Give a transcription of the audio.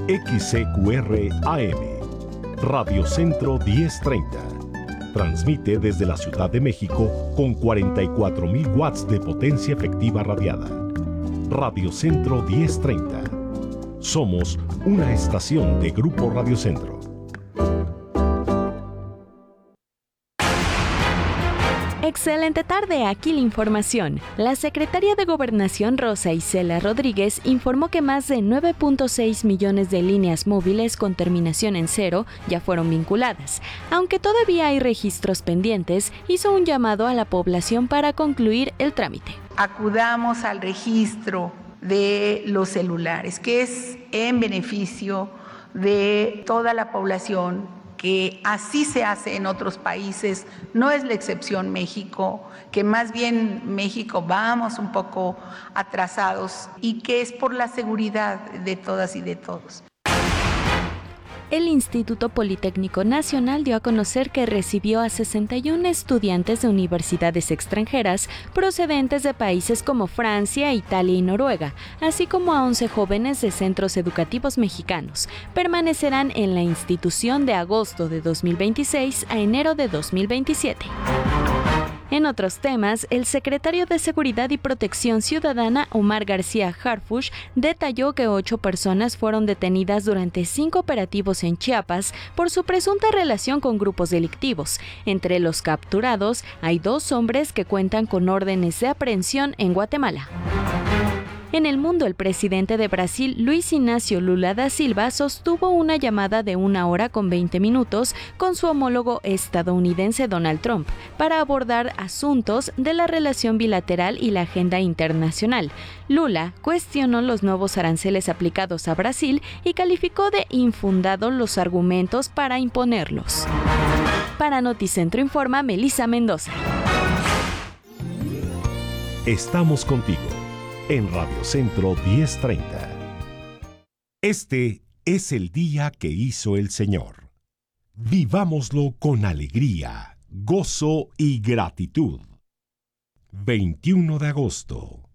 XCQR AM, Radio Centro 1030. Transmite desde la Ciudad de México con 44.000 watts de potencia efectiva radiada. Radio Centro 1030. Somos una estación de Grupo Radio Centro. Excelente tarde, aquí la información. La secretaria de Gobernación Rosa Isela Rodríguez informó que más de 9.6 millones de líneas móviles con terminación en 0 ya fueron vinculadas. Aunque todavía hay registros pendientes, hizo un llamado a la población para concluir el trámite. Acudamos al registro de los celulares, que es en beneficio de toda la población, que así se hace en otros países, no es la excepción México, que más bien México vamos un poco atrasados y que es por la seguridad de todas y de todos. El Instituto Politécnico Nacional dio a conocer que recibió a 61 estudiantes de universidades extranjeras procedentes de países como Francia, Italia y Noruega, así como a 11 jóvenes de centros educativos mexicanos. Permanecerán en la institución de agosto de 2026 a enero de 2027. En otros temas, el secretario de Seguridad y Protección Ciudadana, Omar García Harfuch, detalló que 8 personas fueron detenidas durante 5 operativos en Chiapas por su presunta relación con grupos delictivos. Entre los capturados hay 2 hombres que cuentan con órdenes de aprehensión en Guatemala. En el mundo, el presidente de Brasil, Luis Inácio Lula da Silva, sostuvo una llamada de 1 hora con 20 minutos con su homólogo estadounidense Donald Trump para abordar asuntos de la relación bilateral y la agenda internacional. Lula cuestionó los nuevos aranceles aplicados a Brasil y calificó de infundados los argumentos para imponerlos. Para Noticentro Informa, Melissa Mendoza. Estamos contigo en Radio Centro 1030. Este es el día que hizo el Señor. Vivámoslo con alegría, gozo y gratitud. 21 de agosto.